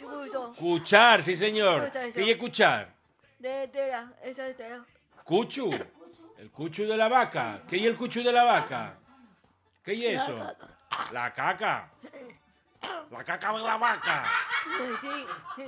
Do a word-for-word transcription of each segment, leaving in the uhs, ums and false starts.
Cucho. Cuchar, sí señor. Cucha, eso. ¿Qué es cuchar? De tela, eso es tela. Cuchu. El cuchu de la vaca. ¿Qué es el cuchu de la vaca? ¿Qué es La eso? caca. La caca. La caca de la vaca. Sí.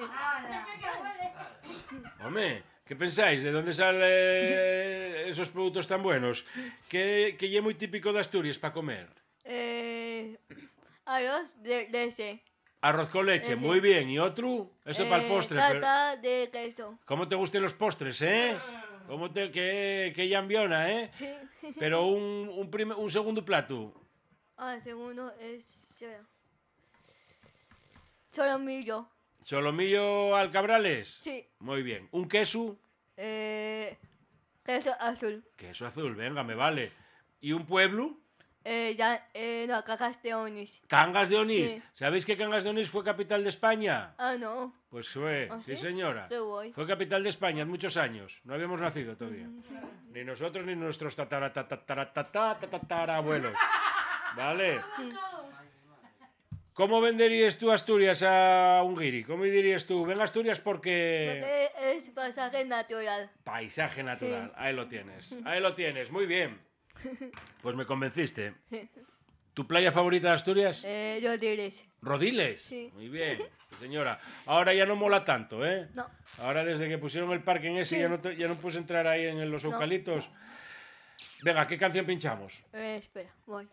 Hombre, ¿qué pensáis? ¿De dónde salen esos productos tan buenos? ¿Qué, qué es muy típico de Asturias para comer? Eh, arroz de leche. Arroz con leche, Eh, sí. muy bien. ¿Y otro? Eso para el Eh, postre. pero- Tarta de queso. ¿Cómo te gustan los postres, eh? ¿Cómo te, qué, qué llambiona, eh? Sí. Pero un, un, primer- un segundo plato. Ah, segundo es sola. Solomillo. ¿Solomillo al cabrales? Sí. Muy bien. ¿Un queso? Eh, queso azul. Queso azul, venga, me vale. ¿Y un pueblo? Eh, ya, eh, no, cajas de Onix. Cangas de Onís. Sí. ¿Sabéis que Cangas de Onís fue capital de España? Ah, no. Pues fue, ¿Ah, sí sí? señora. Qué guay. Fue capital de España en muchos años. No habíamos nacido todavía. Ni nosotros ni nuestros tatara, tatara, tatara, tatara, abuelos. ¿Vale? ¿Cómo venderías tú Asturias a un guiri? ¿Cómo dirías tú? Venga Asturias porque... Porque es pasaje natural. Paisaje natural. Sí. Ahí lo tienes. Ahí lo tienes. Muy bien. Pues me convenciste. ¿Tu playa favorita de Asturias? Eh, yo diréis. Rodiles. Sí. Muy bien, sí, señora. Ahora ya no mola tanto, ¿eh? No. Ahora desde que pusieron el parque en ese Sí. ya, no te- ya no puedes entrar ahí en los No. eucaliptos. Venga, ¿qué canción pinchamos? Eh, espera, voy.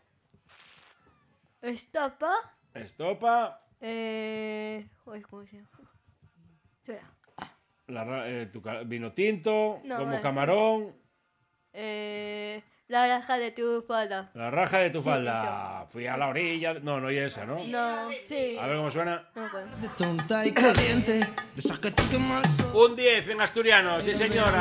Estopa. Estopa, Eh. Uy, ¿cómo se llama? Espera. la ra- eh, tu ca- vino tinto, No, como vale. camarón, Eh. La raja de tu falda. la raja de tu Sí, falda. Fui a la orilla. No, no, y esa, ¿no? No, sí. A ver cómo suena. No me acuerdo. De tonta y caliente, de esas que te quema el sol. Un diez en asturiano, sí señora.